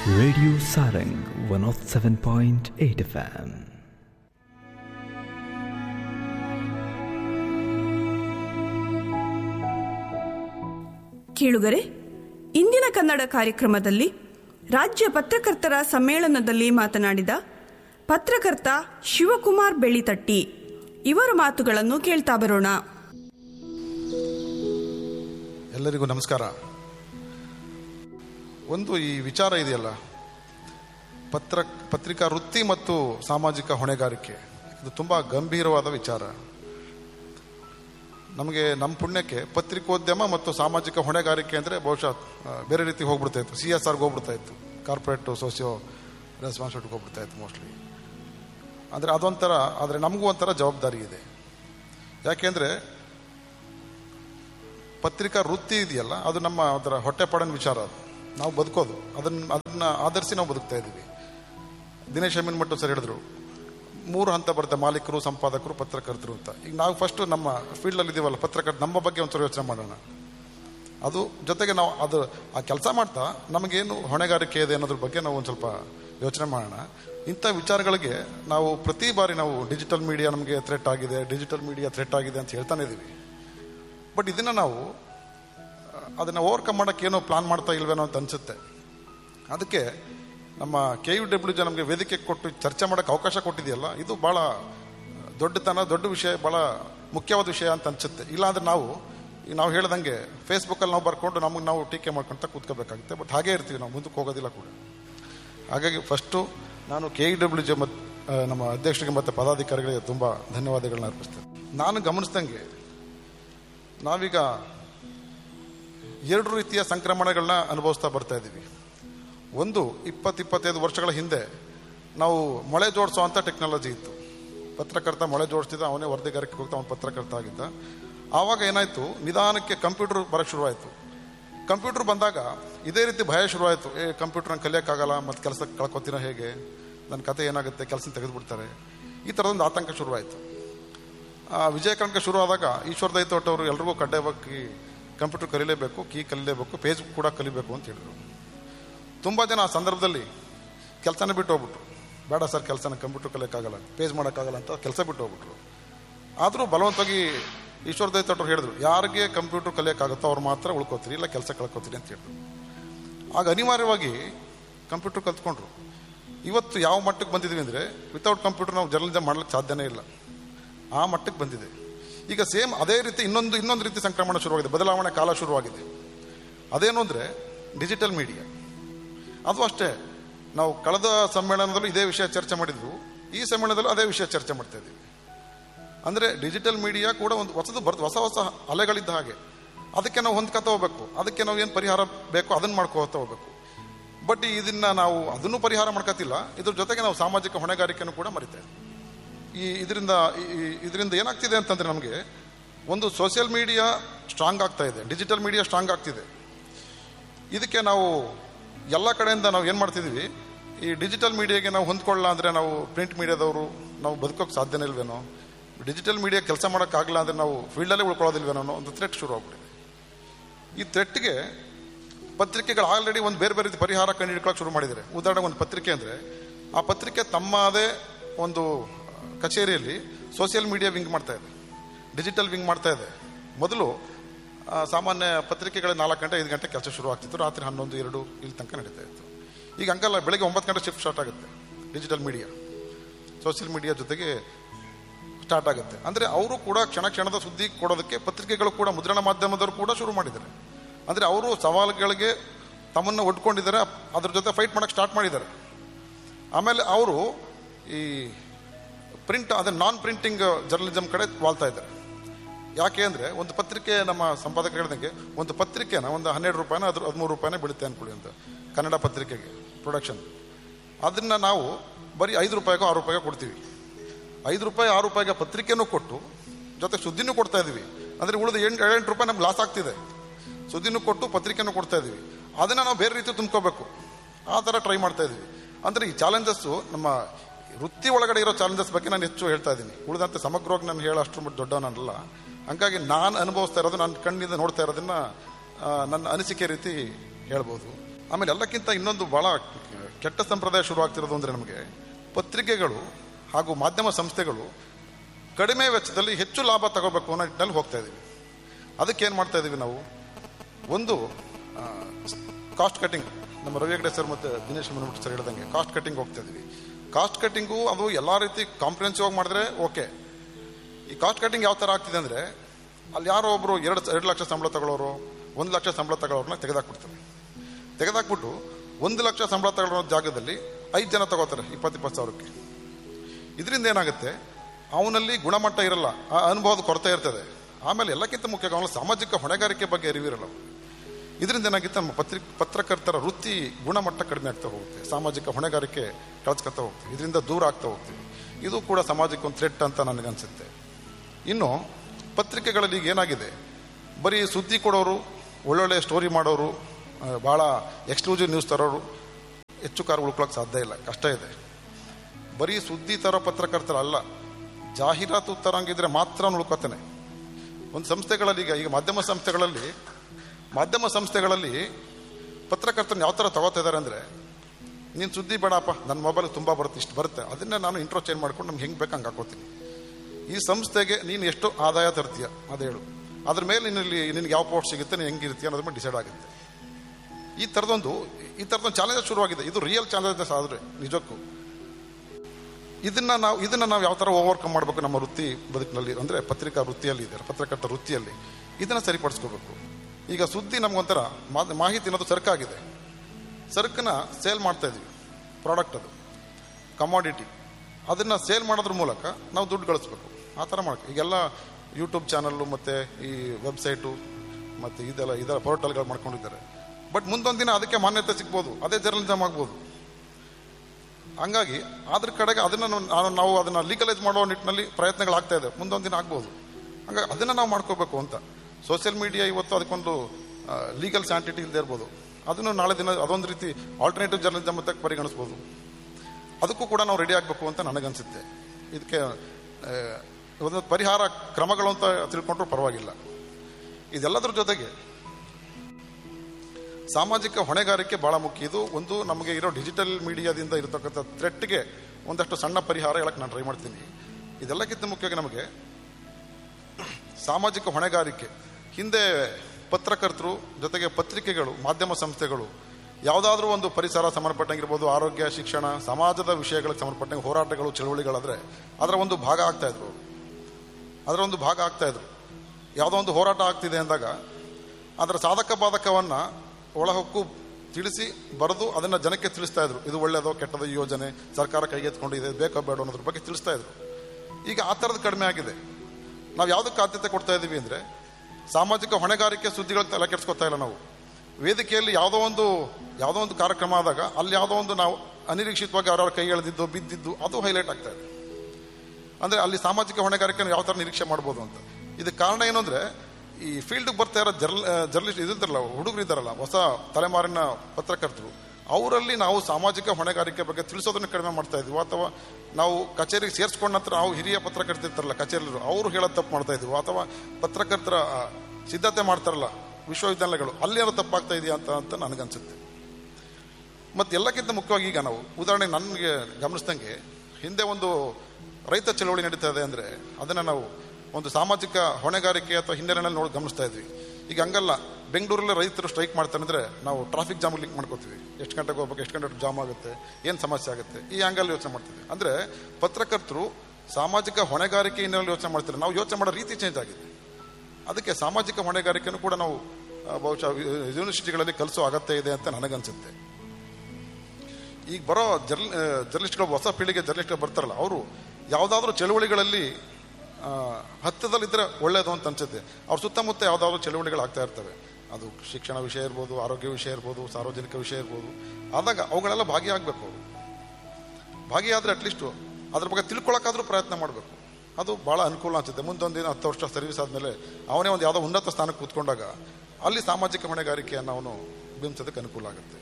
Radio Sarang 107.8 FM. ಕೇಳುಗರೆ, ಇಂದಿನ ಕನ್ನಡ ಕಾರ್ಯಕ್ರಮದಲ್ಲಿ ರಾಜ್ಯ ಪತ್ರಕರ್ತರ ಸಮ್ಮೇಳನದಲ್ಲಿ ಮಾತನಾಡಿದ ಪತ್ರಕರ್ತ ಶಿವಕುಮಾರ್ ಬೆಳ್ಳಿತಟ್ಟಿ ಇವರ ಮಾತುಗಳನ್ನು ಕೇಳ್ತಾ ಬರೋಣ. ಎಲ್ಲರಿಗೂ ನಮಸ್ಕಾರ. ಒಂದು ಈ ವಿಚಾರ ಇದೆಯಲ್ಲ, ಪತ್ರಿಕಾ ವೃತ್ತಿ ಮತ್ತು ಸಾಮಾಜಿಕ ಹೊಣೆಗಾರಿಕೆ, ಇದು ತುಂಬ ಗಂಭೀರವಾದ ವಿಚಾರ. ನಮಗೆ ನಮ್ಮ ಪುಣ್ಯಕ್ಕೆ ಪತ್ರಿಕೋದ್ಯಮ ಮತ್ತು ಸಾಮಾಜಿಕ ಹೊಣೆಗಾರಿಕೆ ಅಂದರೆ ಬಹುಶಃ ಬೇರೆ ರೀತಿ ಹೋಗ್ಬಿಡ್ತಾ ಇತ್ತು. CSRಗೆ ಹೋಗ್ಬಿಡ್ತಾ ಇತ್ತು, ಕಾರ್ಪೊರೇಟ್ ಸೋಸಿಯೋ ರೆಸ್ಪಾನ್ಸಿಬಿಲಿಟಿಗೆ ಹೋಗ್ಬಿಡ್ತಾ ಇತ್ತು ಮೋಸ್ಟ್ಲಿ. ಅಂದರೆ ಅದೊಂಥರ, ಆದರೆ ನಮಗೂ ಒಂಥರ ಜವಾಬ್ದಾರಿ ಇದೆ. ಯಾಕೆಂದರೆ ಪತ್ರಿಕಾ ವೃತ್ತಿ ಇದೆಯಲ್ಲ, ಅದು ನಮ್ಮ ಅದರ ಹೊಟ್ಟೆಪಾಡಿನ ವಿಚಾರ. ಅದು ನಾವು ಬದುಕೋದು, ಅದನ್ನು ಆಧರಿಸಿ ನಾವು ಬದುಕ್ತಾ ಇದ್ದೀವಿ. ದಿನೇಶ್ ಅಮೀನ್ ಮಟ್ಟು ಸರ್ ಹೇಳಿದ್ರು, 3 ಹಂತ ಬರುತ್ತೆ: ಮಾಲೀಕರು, ಸಂಪಾದಕರು, ಪತ್ರಕರ್ತರು ಅಂತ. ಈಗ ನಾವು ಫಸ್ಟು ನಮ್ಮ ಫೀಲ್ಡಲ್ಲಿ ಇದ್ದೀವಲ್ಲ ಪತ್ರಕರ್ತ, ನಮ್ಮ ಬಗ್ಗೆ ಒಂದ್ಸಲ ಯೋಚನೆ ಮಾಡೋಣ. ಅದು ಜೊತೆಗೆ ನಾವು ಆ ಕೆಲಸ ಮಾಡ್ತಾ ನಮಗೇನು ಹೊಣೆಗಾರಿಕೆ ಇದೆ ಅನ್ನೋದ್ರ ಬಗ್ಗೆ ನಾವು ಒಂದು ಸ್ವಲ್ಪ ಯೋಚನೆ ಮಾಡೋಣ. ಇಂಥ ವಿಚಾರಗಳಿಗೆ ನಾವು ಪ್ರತಿ ಬಾರಿ ನಾವು ಡಿಜಿಟಲ್ ಮೀಡಿಯಾ ನಮಗೆ ಥ್ರೆಟ್ ಆಗಿದೆ, ಡಿಜಿಟಲ್ ಮೀಡಿಯಾ ಥ್ರೆಟ್ ಆಗಿದೆ ಅಂತ ಹೇಳ್ತಾನೆ ಇದ್ದೀವಿ. ಬಟ್ ಇದನ್ನು ನಾವು ಅದನ್ನು ಓವರ್ಕಮ್ ಮಾಡೋಕ್ಕೆ ಏನೋ ಪ್ಲಾನ್ ಮಾಡ್ತಾ ಇಲ್ವೇನೋ ಅಂತ ಅನಿಸುತ್ತೆ. ಅದಕ್ಕೆ ನಮ್ಮ KUWJ ನಮಗೆ ವೇದಿಕೆ ಕೊಟ್ಟು ಚರ್ಚೆ ಮಾಡೋಕ್ಕೆ ಅವಕಾಶ ಕೊಟ್ಟಿದೆಯಲ್ಲ, ಇದು ಭಾಳ ದೊಡ್ಡ ವಿಷಯ, ಭಾಳ ಮುಖ್ಯವಾದ ವಿಷಯ ಅಂತ ಅನಿಸುತ್ತೆ. ಇಲ್ಲಾಂದರೆ ನಾವು ಹೇಳ್ದಂಗೆ ಫೇಸ್ಬುಕ್ಕಲ್ಲಿ ನಾವು ಬರ್ಕೊಂಡು ನಮಗೆ ನಾವು ಟೀಕೆ ಮಾಡ್ಕೊತ ಕೂತ್ಕೋಬೇಕಾಗುತ್ತೆ. ಬಟ್ ಹಾಗೇ ಇರ್ತೀವಿ, ನಾವು ಮುಂದಕ್ಕೆ ಹೋಗೋದಿಲ್ಲ ಕೂಡ. ಹಾಗಾಗಿ ಫಸ್ಟು ನಾನು KUWJ ಮತ್ತು ನಮ್ಮ ಅಧ್ಯಕ್ಷರಿಗೆ ಮತ್ತು ಪದಾಧಿಕಾರಿಗಳಿಗೆ ತುಂಬ ಧನ್ಯವಾದಗಳನ್ನ ಅರ್ಪಿಸ್ತೇನೆ. ನಾನು ಗಮನಿಸ್ದಂಗೆ ನಾವೀಗ 2 ರೀತಿಯ ಸಂಕ್ರಮಣಗಳನ್ನ ಅನುಭವಿಸ್ತಾ ಬರ್ತಾ ಇದ್ದೀವಿ. ಒಂದು 20-25 ವರ್ಷಗಳ ಹಿಂದೆ ನಾವು ಮೊಳೆ ಜೋಡಿಸೋ ಅಂಥ ಟೆಕ್ನಾಲಜಿ ಇತ್ತು. ಪತ್ರಕರ್ತ ಮೊಳೆ ಜೋಡಿಸ್ತಿದ್ದ, ಅವನೇ ವರದಿಗಾರಿಕೆ ಹೋಗ್ತಾ ಅವನು ಪತ್ರಕರ್ತ ಆಗಿದ್ದ. ಆವಾಗ ಏನಾಯಿತು, ನಿಧಾನಕ್ಕೆ ಕಂಪ್ಯೂಟರ್ ಬರೋಕ್ಕೆ ಶುರುವಾಯಿತು. ಕಂಪ್ಯೂಟರ್ ಬಂದಾಗ ಇದೇ ರೀತಿ ಭಯ ಶುರುವಾಯಿತು. ಕಂಪ್ಯೂಟರ್ ನಂಗೆ ಕಲಿಯೋಕ್ಕಾಗಲ್ಲ, ಮತ್ತು ಕೆಲಸ ಕಳ್ಕೊತೀನೋ ಹೇಗೆ, ನನ್ನ ಕತೆ ಏನಾಗುತ್ತೆ, ಕೆಲಸ ತೆಗೆದುಬಿಡ್ತಾರೆ, ಈ ಥರದೊಂದು ಆತಂಕ ಶುರುವಾಯಿತು. ವಿಜಯಕರ್ಣಿಗೆ ಶುರು ಆದಾಗ ಈಶ್ವರ್ ದೈತೋಟ್ ಅವರು ಎಲ್ರಿಗೂ ಕಡ್ಡಾಯವಾಗಿ ಕಂಪ್ಯೂಟರ್ ಕಲಿಲೇಬೇಕು, ಕೀ ಕಲಿಲೇಬೇಕು, ಪೇಜ್ ಕೂಡ ಕಲಿಬೇಕು ಅಂತ ಹೇಳಿದರು. ತುಂಬ ಜನ ಆ ಸಂದರ್ಭದಲ್ಲಿ ಕೆಲಸನೇ ಬಿಟ್ಟು ಹೋಗ್ಬಿಟ್ರು. ಬೇಡ ಸರ್, ಕೆಲಸನ ಕಂಪ್ಯೂಟರ್ ಕಲಿಯೋಕ್ಕಾಗಲ್ಲ, ಪೇಜ್ ಮಾಡೋಕ್ಕಾಗಲ್ಲ ಅಂತ ಕೆಲಸ ಬಿಟ್ಟು ಹೋಗ್ಬಿಟ್ರು. ಆದರೂ ಬಲವಂತವಾಗಿ ಈಶ್ವರ್ ದೈತೋಟ್ ಅವರು ಹೇಳಿದ್ರು, ಯಾರಿಗೆ ಕಂಪ್ಯೂಟರ್ ಕಲಿಯೋಕ್ಕಾಗುತ್ತೋ ಅವ್ರು ಮಾತ್ರ ಉಳ್ಕೋತೀರಿ, ಇಲ್ಲ ಕೆಲಸ ಕಳ್ಕೊತೀರಿ ಅಂತ ಹೇಳಿದ್ರು. ಆಗ ಅನಿವಾರ್ಯವಾಗಿ ಕಂಪ್ಯೂಟರ್ ಕಲ್ತ್ಕೊಂಡ್ರು. ಇವತ್ತು ಯಾವ ಮಟ್ಟಕ್ಕೆ ಬಂದಿದ್ದೀವಿ ಅಂದರೆ, ವಿತೌಟ್ ಕಂಪ್ಯೂಟರ್ ನಾವು ಜರ್ನಲಿಸಮ್ ಮಾಡ್ಲಿಕ್ಕೆ ಸಾಧ್ಯನೇ ಇಲ್ಲ, ಆ ಮಟ್ಟಕ್ಕೆ ಬಂದಿದೆ. ಈಗ ಸೇಮ್ ಅದೇ ರೀತಿ ಇನ್ನೊಂದು ರೀತಿ ಸಂಕ್ರಮಣ ಶುರುವಾಗಿದೆ, ಬದಲಾವಣೆ ಕಾಲ ಶುರುವಾಗಿದೆ. ಅದೇನು ಅಂದರೆ ಡಿಜಿಟಲ್ ಮೀಡಿಯಾ. ಅದು ಅಷ್ಟೇ, ನಾವು ಕಳೆದ ಸಮ್ಮೇಳನದಲ್ಲೂ ಇದೇ ವಿಷಯ ಚರ್ಚೆ ಮಾಡಿದ್ವು, ಈ ಸಮ್ಮೇಳನದಲ್ಲೂ ಅದೇ ವಿಷಯ ಚರ್ಚೆ ಮಾಡ್ತಾ ಇದ್ದೀವಿ. ಅಂದರೆ ಡಿಜಿಟಲ್ ಮೀಡಿಯಾ ಕೂಡ ಒಂದು ಹೊಸ ಅಲೆಗಳಿದ್ದ ಹಾಗೆ. ಅದಕ್ಕೆ ನಾವು ಹೊಂದ್ಕೊತಾ ಹೋಗ್ಬೇಕು, ಅದಕ್ಕೆ ನಾವು ಏನು ಪರಿಹಾರ ಬೇಕೋ ಅದನ್ನು ಮಾಡ್ಕೋತಾ ಹೋಗ್ಬೇಕು. ಬಟ್ ಇದನ್ನು ನಾವು ಅದನ್ನು ಪರಿಹಾರ ಮಾಡ್ಕೋತಿಲ್ಲ, ಇದ್ರ ಜೊತೆಗೆ ನಾವು ಸಾಮಾಜಿಕ ಹೊಣೆಗಾರಿಕೆಯನ್ನು ಕೂಡ ಮರಿತಾ ಇದ್ದೀವಿ. ಇದರಿಂದ ಏನಾಗ್ತಿದೆ ಅಂತಂದರೆ, ನಮಗೆ ಒಂದು ಸೋಷಿಯಲ್ ಮೀಡಿಯಾ ಸ್ಟ್ರಾಂಗ್ ಆಗ್ತಾ ಇದೆ, ಡಿಜಿಟಲ್ ಮೀಡಿಯಾ ಸ್ಟ್ರಾಂಗ್ ಆಗ್ತಿದೆ. ಇದಕ್ಕೆ ನಾವು ಎಲ್ಲ ಕಡೆಯಿಂದ ನಾವು ಏನು ಮಾಡ್ತಿದ್ದೀವಿ, ಈ ಡಿಜಿಟಲ್ ಮೀಡಿಯಾಗೆ ನಾವು ಹೊಂದ್ಕೊಳ್ಳಲ್ಲ ಅಂದರೆ ನಾವು ಪ್ರಿಂಟ್ ಮೀಡಿಯಾದವರು ನಾವು ಬದುಕೋಕ್ಕೆ ಸಾಧ್ಯನೇ ಇಲ್ವೇನೋ, ಡಿಜಿಟಲ್ ಮೀಡಿಯಾ ಕೆಲಸ ಮಾಡೋಕ್ಕಾಗಲ್ಲ ಅಂದರೆ ನಾವು ಫೀಲ್ಡಲ್ಲೇ ಉಳ್ಕೊಳ್ಳೋದಿಲ್ವೇನೋ ಅನ್ನೋ ಒಂದು ಥ್ರೆಟ್ ಶುರು ಆಗ್ಬಿಟ್ಟಿದೆ. ಈ ಥ್ರೆಟ್ಗೆ ಪತ್ರಿಕೆಗಳು ಆಲ್ರೆಡಿ ಒಂದು ಬೇರೆ ಬೇರೆ ರೀತಿ ಪರಿಹಾರ ಕಂಡುಹಿಡ್ಕೊಳ್ಳೋಕೆ ಶುರು ಮಾಡಿದ್ದಾರೆ. ಉದಾಹರಣೆಗೆ ಒಂದು ಪತ್ರಿಕೆ ಅಂದರೆ, ಆ ಪತ್ರಿಕೆ ತಮ್ಮದೇ ಒಂದು ಕಚೇರಿಯಲ್ಲಿ ಸೋಷಿಯಲ್ ಮೀಡಿಯಾ ವಿಂಗ್ ಮಾಡ್ತಾ ಇದೆ, ಡಿಜಿಟಲ್ ವಿಂಗ್ ಮಾಡ್ತಾ ಇದೆ. ಮೊದಲು ಸಾಮಾನ್ಯ ಪತ್ರಿಕೆಗಳ 4 ಗಂಟೆ 5 ಗಂಟೆ ಕೆಲಸ ಶುರು ಆಗ್ತಿತ್ತು, ರಾತ್ರಿ 11-2 ಇಲ್ಲಿ ತನಕ ನಡೀತಾ ಇತ್ತು. ಈಗ ಹಂಗಲ್ಲ, ಬೆಳಗ್ಗೆ 9 ಗಂಟೆ ಶಿಫ್ಟ್ ಸ್ಟಾರ್ಟ್ ಆಗುತ್ತೆ. ಡಿಜಿಟಲ್ ಮೀಡಿಯಾ ಸೋಷಿಯಲ್ ಮೀಡಿಯಾ ಜೊತೆಗೆ ಸ್ಟಾರ್ಟ್ ಆಗುತ್ತೆ. ಅಂದರೆ ಅವರು ಕೂಡ ಕ್ಷಣದ ಸುದ್ದಿ ಕೊಡೋದಕ್ಕೆ ಪತ್ರಿಕೆಗಳು ಕೂಡ, ಮುದ್ರಣ ಮಾಧ್ಯಮದವರು ಕೂಡ ಶುರು ಮಾಡಿದ್ದಾರೆ. ಅಂದರೆ ಅವರು ಸವಾಲುಗಳಿಗೆ ತಮ್ಮನ್ನು ಒಡ್ಕೊಂಡಿದ್ದಾರೆ, ಅದ್ರ ಜೊತೆ ಫೈಟ್ ಮಾಡೋಕ್ಕೆ ಸ್ಟಾರ್ಟ್ ಮಾಡಿದ್ದಾರೆ. ಆಮೇಲೆ ಅವರು ಈ ಪ್ರಿಂಟ್, ಅದೇ ನಾನ್ ಪ್ರಿಂಟಿಂಗ್ ಜರ್ನಲಿಸಮ್ ಕಡೆ ವಾಲ್ತಾ ಇದ್ದಾರೆ. ಯಾಕೆ ಅಂದರೆ, ಒಂದು ಪತ್ರಿಕೆ, ನಮ್ಮ ಸಂಪಾದಕರು ಹೇಳಿದಂಗೆ, ಒಂದು ಪತ್ರಿಕೆನ ಒಂದು 12 ರೂಪಾಯಿನ 13 ರೂಪಾಯಿನೇ ಬೀಳುತ್ತೆ ಅಂದ್ಕೊಳ್ಳಿ ಅಂತ, ಕನ್ನಡ ಪತ್ರಿಕೆಗೆ ಪ್ರೊಡಕ್ಷನ್. ಅದನ್ನು ನಾವು ಬರೀ 5 ರೂಪಾಯಿಗೋ 6 ರೂಪಾಯಿಗೋ ಕೊಡ್ತೀವಿ. 5 ರೂಪಾಯಿ 6 ರೂಪಾಯಿಗೆ ಪತ್ರಿಕೆನೂ ಕೊಟ್ಟು ಜೊತೆ ಸುದ್ದಿನೂ ಕೊಡ್ತಾ ಇದ್ದೀವಿ. ಅಂದರೆ ಉಳಿದ 8 ರೂಪಾಯಿ ನಮ್ಗೆ ಲಾಸ್ ಆಗ್ತಿದೆ. ಸುದ್ದಿನೂ ಕೊಟ್ಟು ಪತ್ರಿಕೆನೂ ಕೊಡ್ತಾ ಇದ್ದೀವಿ. ಅದನ್ನು ನಾವು ಬೇರೆ ರೀತಿ ತುಂಬ್ಕೋಬೇಕು, ಆ ಥರ ಟ್ರೈ ಮಾಡ್ತಾ ಇದ್ದೀವಿ. ಅಂದರೆ ಈ ಚಾಲೆಂಜಸ್ಸು, ನಮ್ಮ ವೃತ್ತಿ ಒಳಗಡೆ ಇರೋ ಚಾಲೆಂಜಸ್ ಬಗ್ಗೆ ನಾನು ಹೆಚ್ಚು ಹೇಳ್ತಾ ಇದ್ದೀನಿ. ಉಳಿದಂತೆ ಸಮಗ್ರವಾಗಿ ನಾನು ಹೇಳೋ ಅಷ್ಟು ಮಟ್ಟ ದೊಡ್ಡವನಲ್ಲ. ಹಂಗಾಗಿ ನಾನು ಅನುಭವಿಸ್ತಾ ಇರೋದು, ನನ್ನ ಕಣ್ಣಿಂದ ನೋಡ್ತಾ ಇರೋದನ್ನು ನನ್ನ ಅನಿಸಿಕೆ ರೀತಿ ಹೇಳ್ಬೋದು. ಆಮೇಲೆ ಎಲ್ಲಕ್ಕಿಂತ ಇನ್ನೊಂದು ಭಾಳ ಕೆಟ್ಟ ಸಂಪ್ರದಾಯ ಶುರುವಾಗ್ತಿರೋದು ಅಂದರೆ ನಮಗೆ ಪತ್ರಿಕೆಗಳು ಹಾಗೂ ಮಾಧ್ಯಮ ಸಂಸ್ಥೆಗಳು ಕಡಿಮೆ ವೆಚ್ಚದಲ್ಲಿ ಹೆಚ್ಚು ಲಾಭ ತಗೋಬೇಕು ಅನ್ನೋ ನಿಟ್ಟಿನಲ್ಲಿ ಹೋಗ್ತಾ ಇದ್ದೀವಿ. ಅದಕ್ಕೇನು ಮಾಡ್ತಾ ಇದ್ದೀವಿ ನಾವು, ಒಂದು ಕಾಸ್ಟ್ ಕಟಿಂಗ್, ನಮ್ಮ ರವಿ ಹೆಗ್ಡೆ ಸರ್ ಮತ್ತು ದಿನೇಶ್ ಮನಮುಟ್ಟಿ ಸರ್ ಹೇಳ್ದಂಗೆ ಕಾಸ್ಟ್ ಕಟಿಂಗ್ ಹೋಗ್ತಾ ಇದ್ದೀವಿ. ಕಾಸ್ಟ್ ಕಟಿಂಗು ಅದು ಎಲ್ಲ ರೀತಿ ಕಾಂಪ್ರಿಹೆನ್ಸಿವ್ ಆಗಿ ಮಾಡಿದ್ರೆ ಓಕೆ. ಈ ಕಾಸ್ಟ್ ಕಟಿಂಗ್ ಯಾವ ಥರ ಆಗ್ತಿದೆ ಅಂದರೆ, ಅಲ್ಲಿ ಯಾರೋ ಒಬ್ಬರು 2 ಲಕ್ಷ ಸಂಬಳ ತಗೊಳ್ಳೋರು 1 ಲಕ್ಷ ಸಂಬಳ ತಗೊಳ್ಳೋರನ್ನ ತೆಗೆದಾಕ್ಬಿಟ್ಟು 1 ಲಕ್ಷ ಸಂಬಳ ತಗೊಳ್ಳೋ ಜಾಗದಲ್ಲಿ 5 ಜನ ತಗೋತಾರೆ 20-20 ಸಾವಿರಕ್ಕೆ. ಇದರಿಂದ ಏನಾಗುತ್ತೆ, ಅವನಲ್ಲಿ ಗುಣಮಟ್ಟ ಇರಲ್ಲ, ಆ ಅನುಭವದ ಕೊರತೆ ಇರ್ತದೆ. ಆಮೇಲೆ ಎಲ್ಲಕ್ಕಿಂತ ಮುಖ್ಯ ಅವನ ಸಾಮಾಜಿಕ ಹೊಣೆಗಾರಿಕೆ ಬಗ್ಗೆ ಅರಿವಿರಲ್ಲ. ಇದರಿಂದ ಏನಾಗುತ್ತೆ, ನಮ್ಮ ಪತ್ರಕರ್ತರ ವೃತ್ತಿ ಗುಣಮಟ್ಟ ಕಡಿಮೆ ಆಗ್ತಾ ಹೋಗುತ್ತೆ, ಸಾಮಾಜಿಕ ಹೊಣೆಗಾರಿಕೆ ಕಳ್ಸ್ಕೊತಾ ಹೋಗ್ತೀವಿ, ಇದರಿಂದ ದೂರ ಆಗ್ತಾ ಹೋಗ್ತೀವಿ. ಇದು ಕೂಡ ಸಮಾಜಕ್ಕೆ ಒಂದು ಥ್ರೆಟ್ ಅಂತ ನನಗನ್ಸುತ್ತೆ. ಇನ್ನು ಪತ್ರಿಕೆಗಳಲ್ಲಿ ಈಗ ಏನಾಗಿದೆ, ಬರೀ ಸುದ್ದಿ ಕೊಡೋರು, ಒಳ್ಳೊಳ್ಳೆ ಸ್ಟೋರಿ ಮಾಡೋರು, ಭಾಳ ಎಕ್ಸ್ಕ್ಲೂಸಿವ್ ನ್ಯೂಸ್ ತರೋರು ಹೆಚ್ಚು ಕಾಲ ಉಳ್ಕೊಳ್ಳೋಕೆ ಸಾಧ್ಯ ಇಲ್ಲ, ಕಷ್ಟ ಇದೆ. ಬರೀ ಸುದ್ದಿ ತರೋ ಪತ್ರಕರ್ತರಲ್ಲ, ಜಾಹೀರಾತು ತರಂಗಿದ್ರೆ ಮಾತ್ರ ಉಳ್ಕೋತಾನೆ. ಒಂದು ಸಂಸ್ಥೆಗಳಲ್ಲಿ ಈಗ ಮಾಧ್ಯಮ ಸಂಸ್ಥೆಗಳಲ್ಲಿ ಪತ್ರಕರ್ತನ ಯಾವ ಥರ ತಗೋತಾ ಇದ್ದಾರೆ ಅಂದರೆ, ನೀನು ಸುದ್ದಿ ಬೇಡಪ್ಪ, ನನ್ನ ಮೊಬೈಲ್ ತುಂಬ ಬರುತ್ತೆ, ಇಷ್ಟು ಬರುತ್ತೆ, ಅದನ್ನೇ ನಾನು ಇಂಟ್ರೋ ಚೇಂಜ್ ಮಾಡ್ಕೊಂಡು ನಮ್ಗೆ ಹೆಂಗೆ ಬೇಕು ಹಂಗೆ ಹಾಕೋತೀನಿ. ಈ ಸಂಸ್ಥೆಗೆ ನೀನು ಎಷ್ಟು ಆದಾಯ ತರ್ತೀಯ ಅದು ಹೇಳು, ಅದ್ರ ಮೇಲೆ ನಿನಗೆ ಯಾವ ಪೋಸ್ಟ್ ಸಿಗುತ್ತೆ, ನೀನು ಹೆಂಗಿರ್ತೀಯ ಅನ್ನೋದ್ರ ಮೇಲೆ ಡಿಸೈಡ್ ಆಗುತ್ತೆ. ಈ ಥರದೊಂದು ಚಾಲೆಂಜ್ ಶುರುವಾಗಿದೆ. ಇದು ರಿಯಲ್ ಚಾಲೆಂಜಸ್ ಆದರೆ ನಿಜಕ್ಕೂ ಇದನ್ನ ನಾವು ಯಾವ ಥರ ಓವರ್ಕಮ್ ಮಾಡಬೇಕು ನಮ್ಮ ವೃತ್ತಿ ಬದುಕಿನಲ್ಲಿ, ಅಂದರೆ ಪತ್ರಿಕಾ ವೃತ್ತಿಯಲ್ಲಿ ಇದೆ, ಪತ್ರಕರ್ತ ವೃತ್ತಿಯಲ್ಲಿ ಇದನ್ನು ಸರಿಪಡಿಸ್ಕೋಬೇಕು. ಈಗ ಸುದ್ದಿ ನಮಗೊಂಥರ ಮಾಹಿತಿ ಅನ್ನೋದು ಸರಕಾಗಿದೆ, ಸರಕನ್ನ ಸೇಲ್ ಮಾಡ್ತಾ ಇದ್ವಿ, ಪ್ರಾಡಕ್ಟ್ ಅದು ಕಮಾಡಿಟಿ, ಅದನ್ನು ಸೇಲ್ ಮಾಡೋದ್ರ ಮೂಲಕ ನಾವು ದುಡ್ಡು ಗಳಿಸ್ಬೇಕು. ಆ ಥರ ಮಾಡಬೇಕು. ಈಗೆಲ್ಲ ಯೂಟ್ಯೂಬ್ ಚಾನಲ್ಲು ಮತ್ತು ಈ ವೆಬ್ಸೈಟು ಮತ್ತು ಇದೆಲ್ಲ ಪೋರ್ಟಲ್ಗಳು ಮಾಡ್ಕೊಂಡಿದ್ದಾರೆ. ಬಟ್ ಮುಂದೊಂದು ದಿನ ಅದಕ್ಕೆ ಮಾನ್ಯತೆ ಸಿಗ್ಬೋದು, ಅದೇ ಜರ್ನಲಿಸಮ್ ಆಗ್ಬೋದು. ಹಂಗಾಗಿ ಅದ್ರ ಕಡೆಗೆ ನಾವು ಅದನ್ನು ಲೀಗಲೈಸ್ ಮಾಡೋ ನಿಟ್ಟಿನಲ್ಲಿ ಪ್ರಯತ್ನಗಳಾಗ್ತಾ ಇದೆ, ಮುಂದೊಂದು ದಿನ ಆಗ್ಬೋದು. ಹಂಗಾಗಿ ಅದನ್ನು ನಾವು ಮಾಡ್ಕೋಬೇಕು ಅಂತ. ಸೋಷಿಯಲ್ ಮೀಡಿಯಾ ಇವತ್ತು ಅದಕ್ಕೊಂದು ಲೀಗಲ್ ಸ್ಯಾಂಟಿಟಿ ಇಲ್ಲದೆ ಇರ್ಬೋದು, ಅದನ್ನು ನಾಳೆ ದಿನ ಅದೊಂದು ರೀತಿ ಆಲ್ಟರ್ನೇಟಿವ್ ಜರ್ನಲಿಸಮ್ ಅಂತ ಪರಿಗಣಿಸ್ಬೋದು. ಅದಕ್ಕೂ ಕೂಡ ನಾವು ರೆಡಿ ಆಗಬೇಕು ಅಂತ ನನಗನ್ಸುತ್ತೆ. ಇದಕ್ಕೆ ಒಂದು ಪರಿಹಾರ ಕ್ರಮಗಳು ಅಂತ ತಿಳ್ಕೊಂಡ್ರೂ ಪರವಾಗಿಲ್ಲ. ಇದೆಲ್ಲದ್ರ ಜೊತೆಗೆ ಸಾಮಾಜಿಕ ಹೊಣೆಗಾರಿಕೆ ಭಾಳ ಮುಖ್ಯ. ಇದು ಒಂದು ನಮಗೆ ಇರೋ ಡಿಜಿಟಲ್ ಮೀಡಿಯಾದಿಂದ ಇರತಕ್ಕಂಥ ಥ್ರೆಟ್ಗೆ ಒಂದಷ್ಟು ಸಣ್ಣ ಪರಿಹಾರ ಹೇಳಕ್ಕೆ ನಾನು ಟ್ರೈ ಮಾಡ್ತೀನಿ. ಇದೆಲ್ಲಕ್ಕಿಂತ ಮುಖ್ಯವಾಗಿ ನಮಗೆ ಸಾಮಾಜಿಕ ಹೊಣೆಗಾರಿಕೆ. ಹಿಂದೆ ಪತ್ರಕರ್ತರು ಜೊತೆಗೆ ಪತ್ರಿಕೆಗಳು, ಮಾಧ್ಯಮ ಸಂಸ್ಥೆಗಳು ಯಾವುದಾದ್ರೂ ಒಂದು ಪರಿಸರ ಸಂಬಂಧಪಟ್ಟಂಗಿರ್ಬೋದು, ಆರೋಗ್ಯ, ಶಿಕ್ಷಣ, ಸಮಾಜದ ವಿಷಯಗಳಿಗೆ ಸಂಬಂಧಪಟ್ಟಂಗೆ ಹೋರಾಟಗಳು, ಚಳುವಳಿಗಳಾದರೆ ಅದರ ಒಂದು ಭಾಗ ಆಗ್ತಾಯಿದ್ರು. ಯಾವುದೋ ಒಂದು ಹೋರಾಟ ಆಗ್ತಿದೆ ಅಂದಾಗ ಅದರ ಸಾಧಕ ಬಾಧಕವನ್ನು ಒಳಹೊಕ್ಕು ತಿಳಿಸಿ ಬರೆದು ಅದನ್ನು ಜನಕ್ಕೆ ತಿಳಿಸ್ತಾ ಇದ್ರು. ಇದು ಒಳ್ಳೆಯದೋ ಕೆಟ್ಟದೋ ಈ ಯೋಜನೆ ಸರ್ಕಾರ ಕೈಗೆತ್ಕೊಂಡಿದೆ, ಬೇಕೋ ಬೇಡ ಅನ್ನೋದ್ರ ಬಗ್ಗೆ ತಿಳಿಸ್ತಾ ಇದ್ರು. ಈಗ ಆ ಥರದ್ದು ಕಡಿಮೆ ಆಗಿದೆ. ನಾವು ಯಾವುದಕ್ಕೆ ಆದ್ಯತೆ ಕೊಡ್ತಾ ಇದ್ದೀವಿ ಅಂದರೆ, ಸಾಮಾಜಿಕ ಹೊಣೆಗಾರಿಕೆ ಸುದ್ದಿಗಳ ತಲೆ ಕೆಡಿಸ್ಕೊತಾ ಇಲ್ಲ ನಾವು. ವೇದಿಕೆಯಲ್ಲಿ ಯಾವುದೋ ಒಂದು ಕಾರ್ಯಕ್ರಮ ಆದಾಗ ಅಲ್ಲಿ ಯಾವುದೋ ಒಂದು ನಾವು ಅನಿರೀಕ್ಷಿತವಾಗಿ ಅವರವ್ರ ಕೈ ಎಳೆದಿದ್ದು ಬಿದ್ದಿದ್ದು ಅದು ಹೈಲೈಟ್ ಆಗ್ತಾ ಇದೆ. ಅಂದರೆ ಅಲ್ಲಿ ಸಾಮಾಜಿಕ ಹೊಣೆಗಾರಿಕೆಯನ್ನು ಯಾವ ಥರ ನಿರೀಕ್ಷೆ ಮಾಡ್ಬೋದು ಅಂತ. ಇದಕ್ಕೆ ಕಾರಣ ಏನು ಅಂದರೆ, ಈ ಫೀಲ್ಡ್ಗೆ ಬರ್ತಾ ಇರೋ ಜರ್ನಲಿಸ್ಟ್ ಇದಿರ್ತಾರಲ್ಲ, ಹುಡುಗರು ಇದ್ದಾರಲ್ಲ, ಹೊಸ ತಲೆಮಾರಿನ ಪತ್ರಕರ್ತರು, ಅವರಲ್ಲಿ ನಾವು ಸಾಮಾಜಿಕ ಹೊಣೆಗಾರಿಕೆ ಬಗ್ಗೆ ತಿಳಿಸೋದನ್ನು ಕಡಿಮೆ ಮಾಡ್ತಾ ಇದ್ವಿ. ಅಥವಾ ನಾವು ಕಚೇರಿಗೆ ಸೇರಿಸ್ಕೊಂಡ ನಂತರ ನಾವು ಹಿರಿಯ ಪತ್ರಕರ್ತರಿರ್ತಾರಲ್ಲ ಕಚೇರಿಯವರು, ಅವರು ಹೇಳೋದು ತಪ್ಪು ಮಾಡ್ತಾ ಇದ್ವಿ. ಅಥವಾ ಪತ್ರಕರ್ತರ ಸಿದ್ಧತೆ ಮಾಡ್ತಾರಲ್ಲ ವಿಶ್ವವಿದ್ಯಾಲಯಗಳು, ಅಲ್ಲಿ ಏನೋ ತಪ್ಪಾಗ್ತಾ ಇದೆಯಾ ಅಂತ ನನಗನ್ಸುತ್ತೆ. ಮತ್ತು ಎಲ್ಲಕ್ಕಿಂತ ಮುಖ್ಯವಾಗಿ ಈಗ ನಾವು ಉದಾಹರಣೆಗೆ ನನಗೆ ಗಮನಿಸ್ದಂಗೆ, ಹಿಂದೆ ಒಂದು ರೈತ ಚಳವಳಿ ನಡೀತಾ ಇದೆ ಅಂದರೆ ಅದನ್ನು ನಾವು ಒಂದು ಸಾಮಾಜಿಕ ಹೊಣೆಗಾರಿಕೆ ಅಥವಾ ಹಿನ್ನೆಲೆಯಲ್ಲಿ ಗಮನಿಸ್ತಾ ಇದ್ವಿ. ಈಗ ಹಂಗಲ್ಲ. ಬೆಂಗಳೂರಲ್ಲಿ ರೈತರು ಸ್ಟ್ರೈಕ್ ಮಾಡ್ತಾರೆ ಅಂದರೆ ನಾವು ಟ್ರಾಫಿಕ್ ಜಾಮ್ ಲಿಂಕ್ ಮಾಡ್ಕೋತೀವಿ, ಎಷ್ಟು ಗಂಟೆಗೆ ಹೋಗ್ಬೇಕು, ಎಷ್ಟು ಗಂಟೆಗೆ ಜಾಮ್ ಆಗುತ್ತೆ, ಏನು ಸಮಸ್ಯೆ ಆಗುತ್ತೆ, ಈ ಆ್ಯಂಗಲ್ ಯೋಚನೆ ಮಾಡ್ತೀವಿ. ಅಂದರೆ ಪತ್ರಕರ್ತರು ಸಾಮಾಜಿಕ ಹೊಣೆಗಾರಿಕೆ ಹಿನ್ನೆಲೆಯಲ್ಲಿ ಯೋಚನೆ ಮಾಡ್ತಾರೆ. ನಾವು ಯೋಚನೆ ಮಾಡೋ ರೀತಿ ಚೇಂಜ್ ಆಗಿದೆ. ಅದಕ್ಕೆ ಸಾಮಾಜಿಕ ಹೊಣೆಗಾರಿಕೆಯನ್ನು ಕೂಡ ನಾವು ಬಹುಶಃ ಯೂನಿವರ್ಸಿಟಿಗಳಲ್ಲಿ ಕಲಿಸೋ ಅಗತ್ಯ ಇದೆ ಅಂತ ನನಗನ್ಸುತ್ತೆ. ಈಗ ಬರೋ ಜರ್ನಲಿಸ್ಟ್ಗಳು, ಹೊಸ ಪೀಳಿಗೆ ಜರ್ನಲಿಸ್ಟ್ಗಳು ಬರ್ತಾರಲ್ಲ, ಅವರು ಯಾವುದಾದ್ರೂ ಚಳುವಳಿಗಳಲ್ಲಿ ಹತ್ತದಲ್ಲಿದ್ದರೆ ಒಳ್ಳೆಯದು ಅಂತ ಅನ್ಸುತ್ತೆ. ಅವ್ರ ಸುತ್ತಮುತ್ತ ಯಾವುದಾದ್ರೂ ಚಳುವಳಿಗಳಾಗ್ತಾ ಇರ್ತವೆ. ಅದು ಶಿಕ್ಷಣ ವಿಷಯ ಇರ್ಬೋದು, ಆರೋಗ್ಯ ವಿಷಯ ಇರ್ಬೋದು, ಸಾರ್ವಜನಿಕ ವಿಷಯ ಇರ್ಬೋದು. ಆದಾಗ ಅವುಗಳೆಲ್ಲ ಭಾಗಿಯಾಗಬೇಕು. ಅವರು ಭಾಗಿಯಾದರೆ ಅಟ್ಲೀಸ್ಟು ಅದ್ರ ಬಗ್ಗೆ ತಿಳ್ಕೊಳಕ್ಕಾದ್ರೂ ಪ್ರಯತ್ನ ಮಾಡಬೇಕು. ಅದು ಭಾಳ ಅನುಕೂಲ ಅನಿಸುತ್ತೆ. ಮುಂದೊಂದು ದಿನ 10 ವರ್ಷ ಸರ್ವಿಸ್ ಆದಮೇಲೆ ಅವನೇ ಒಂದು ಯಾವುದೋ ಉನ್ನತ ಸ್ಥಾನಕ್ಕೆ ಕೂತ್ಕೊಂಡಾಗ ಅಲ್ಲಿ ಸಾಮಾಜಿಕ ಹೊಣೆಗಾರಿಕೆಯನ್ನು ಅವನು ಬಿಂಬಿಸೋದಕ್ಕೆ ಅನುಕೂಲ ಆಗುತ್ತೆ.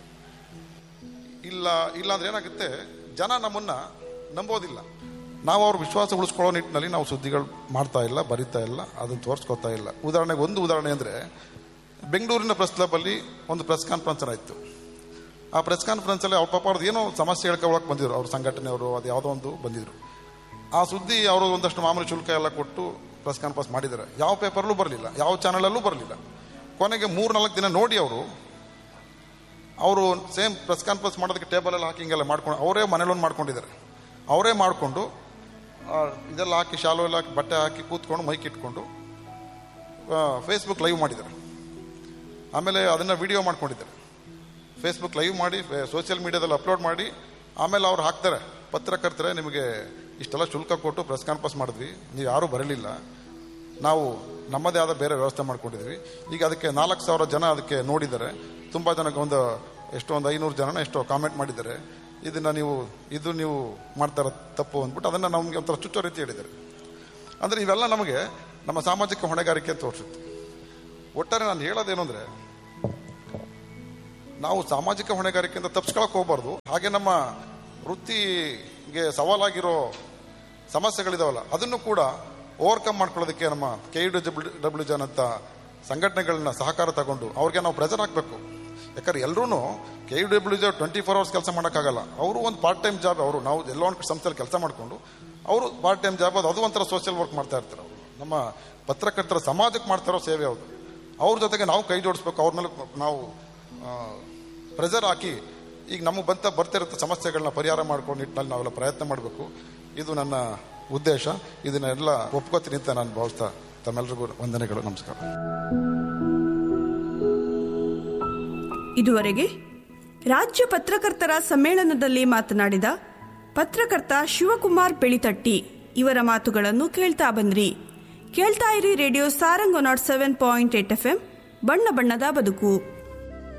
ಇಲ್ಲಾಂದ್ರೆ ಏನಾಗುತ್ತೆ, ಜನ ನಮ್ಮನ್ನು ನಂಬೋದಿಲ್ಲ. ನಾವು ಅವ್ರ ವಿಶ್ವಾಸ ಉಳಿಸ್ಕೊಳ್ಳೋ ನಿಟ್ಟಿನಲ್ಲಿ ನಾವು ಸುದ್ದಿಗಳು ಮಾಡ್ತಾ ಇಲ್ಲ, ಬರಿತಾ ಇಲ್ಲ, ಅದನ್ನು ತೋರಿಸ್ಕೊತಾ ಇಲ್ಲ. ಉದಾಹರಣೆ ಅಂದರೆ, ಬೆಂಗಳೂರಿನ ಪ್ರೆಸ್ ಕ್ಲಬ್ಬಲ್ಲಿ ಒಂದು ಪ್ರೆಸ್ ಕಾನ್ಫರೆನ್ಸ್ ಆಯಿತು. ಆ ಪ್ರೆಸ್ ಕಾನ್ಫರೆನ್ಸಲ್ಲಿ ಅವ್ರ ಪಾಪ ಅವ್ರದ್ದು ಏನೋ ಸಮಸ್ಯೆ ಹೇಳ್ಕೊಳಕ್ಕೆ ಬಂದಿದ್ರು, ಅವ್ರ ಸಂಘಟನೆಯವರು ಅದು ಯಾವುದೋ ಒಂದು ಬಂದಿದ್ರು. ಆ ಸುದ್ದಿ ಅವರು ಒಂದಷ್ಟು ಮಾಮೂಲಿ ಶುಲ್ಕ ಎಲ್ಲ ಕೊಟ್ಟು ಪ್ರೆಸ್ ಕಾನ್ಫರೆನ್ಸ್ ಮಾಡಿದ್ದಾರೆ. ಯಾವ ಪೇಪರ್ಲ್ಲೂ ಬರಲಿಲ್ಲ, ಯಾವ ಚಾನಲಲ್ಲೂ ಬರಲಿಲ್ಲ. ಕೊನೆಗೆ 3-4 ದಿನ ನೋಡಿ ಅವರು ಸೇಮ್ ಪ್ರೆಸ್ ಕಾನ್ಫರೆನ್ಸ್ ಮಾಡೋದಕ್ಕೆ ಟೇಬಲೆಲ್ಲ ಹಾಕಿ ಹಿಂಗೆಲ್ಲ ಮಾಡ್ಕೊಂಡು ಅವರೇ ಮನೇಲೊಂದು ಮಾಡ್ಕೊಂಡಿದ್ದಾರೆ. ಅವರೇ ಮಾಡಿಕೊಂಡು ಇದೆಲ್ಲ ಹಾಕಿ ಶಾಲು ಎಲ್ಲ ಹಾಕಿ ಬಟ್ಟೆ ಹಾಕಿ ಕೂತ್ಕೊಂಡು ಮೈಕ್ ಇಟ್ಕೊಂಡು ಫೇಸ್ಬುಕ್ ಲೈವ್ ಮಾಡಿದ್ದಾರೆ. ಆಮೇಲೆ ಅದನ್ನು ವಿಡಿಯೋ ಮಾಡ್ಕೊಂಡಿದ್ದಾರೆ. ಫೇಸ್ಬುಕ್ ಲೈವ್ ಮಾಡಿ ಸೋಷಿಯಲ್ ಮೀಡಿಯಾದಲ್ಲಿ ಅಪ್ಲೋಡ್ ಮಾಡಿ ಆಮೇಲೆ ಅವ್ರು ಹಾಕ್ತಾರೆ, ಪತ್ರಕರ್ತರೆ ನಿಮಗೆ ಇಷ್ಟೆಲ್ಲ ಶುಲ್ಕ ಕೊಟ್ಟು ಪ್ರೆಸ್ ಕಾನ್ಫರೆನ್ಸ್ ಮಾಡಿದ್ವಿ, ನೀವು ಯಾರೂ ಬರಲಿಲ್ಲ, ನಾವು ನಮ್ಮದೇ ಆದ ಬೇರೆ ವ್ಯವಸ್ಥೆ ಮಾಡ್ಕೊಂಡಿದ್ವಿ. ಈಗ ಅದಕ್ಕೆ 4,000 ಜನ ಅದಕ್ಕೆ ನೋಡಿದ್ದಾರೆ. ತುಂಬ ಜನಕ್ಕೆ ಒಂದು 500 ಜನ ಎಷ್ಟೋ ಕಾಮೆಂಟ್ ಮಾಡಿದ್ದಾರೆ. ಇದನ್ನು ನೀವು ಮಾಡ್ತಾರ ತಪ್ಪು ಅಂದ್ಬಿಟ್ಟು ಅದನ್ನು ನಮಗೆ ಒಂಥರ ಚುಚ್ಚೋ ರೀತಿ ಹೇಳಿದ್ದಾರೆ. ಅಂದರೆ ಇವೆಲ್ಲ ನಮಗೆ ನಮ್ಮ ಸಾಮಾಜಿಕ ಹೊಣೆಗಾರಿಕೆ ತೋರಿಸುತ್ತೆ. ಒಟ್ಟಾರೆ ನಾನು ಹೇಳೋದೇನು ಅಂದರೆ, ನಾವು ಸಾಮಾಜಿಕ ಹೊಣೆಗಾರಿಕೆಯಿಂದ ತಪ್ಪಿಸ್ಕೊಳಕ್ಕೆ ಹೋಗ್ಬಾರ್ದು. ಹಾಗೆ ನಮ್ಮ ವೃತ್ತಿಗೆ ಸವಾಲಾಗಿರೋ ಸಮಸ್ಯೆಗಳಿದಾವಲ್ಲ ಅದನ್ನು ಕೂಡ ಓವರ್ಕಮ್ ಮಾಡ್ಕೊಳ್ಳೋದಕ್ಕೆ ನಮ್ಮ KUWJ ಅಂತ ಸಂಘಟನೆಗಳನ್ನ ಸಹಕಾರ ತಗೊಂಡು ಅವ್ರಿಗೆ ನಾವು ಪ್ರೆಸರ್ ಹಾಕಬೇಕು. ಯಾಕಂದ್ರೆ ಎಲ್ಲರೂ KUWJ 24 hours ಕೆಲಸ ಮಾಡೋಕ್ಕಾಗಲ್ಲ. ಅವರು ಒಂದು ಪಾರ್ಟ್ ಟೈಮ್ ಜಾಬ್, ಅವರು ನಾವು ಎಲ್ಲೋ ಒಂದು ಸಂಸ್ಥೆಯಲ್ಲಿ ಕೆಲಸ ಮಾಡಿಕೊಂಡು ಅವರು ಪಾರ್ಟ್ ಟೈಮ್ ಜಾಬ್ ಅದು ಒಂಥರ ಸೋಷಿಯಲ್ ವರ್ಕ್ ಮಾಡ್ತಾ ಇರ್ತಾರೆ. ಅವರು ನಮ್ಮ ಪತ್ರಕರ್ತರ ಸಮಾಜಕ್ಕೆ ಮಾಡ್ತಾರೋ ಸೇವೆ ಹೌದು. ಅವ್ರ ಜೊತೆಗೆ ನಾವು ಕೈ ಜೋಡಿಸ್ಬೇಕು. ಅವ್ರ ಮೇಲೆ ನಾವು ಪ್ರೆಸರ್ ಹಾಕಿ ಈಗ ನಮಗೆ ಬರ್ತಿರೋ ಸಮಸ್ಯೆಗಳನ್ನ ಪರಿಹಾರ ಮಾಡ್ಕೊಂಡು ನಿಟ್ಟಿನಲ್ಲಿ ನಾವೆಲ್ಲ ಪ್ರಯತ್ನ ಮಾಡಬೇಕು. ಇದು ನನ್ನ ಉದ್ದೇಶ. ಇದನ್ನೆಲ್ಲ ಒಪ್ಕೋತೀನಿ ಅಂತ ನಾನು ಭಾವಿಸ್ತಾ ತಮ್ಮೆಲ್ಲರಿಗೂ ವಂದನೆಗಳು, ನಮಸ್ಕಾರ. ಇದುವರೆಗೆ ರಾಜ್ಯ ಪತ್ರಕರ್ತರ ಸಮ್ಮೇಳನದಲ್ಲಿ ಮಾತನಾಡಿದ ಪತ್ರಕರ್ತ ಶಿವಕುಮಾರ್ ಬೆಳಿತಟ್ಟಿ ಇವರ ಮಾತುಗಳನ್ನು ಕೇಳ್ತಾ ಬಂದ್ರಿ. ಕೇಳ್ತಾ ಇರಿ ರೇಡಿಯೋ ಸಾರಂಗ್ 107.8 FM, ಬಣ್ಣ ಬಣ್ಣದ ಬದುಕು.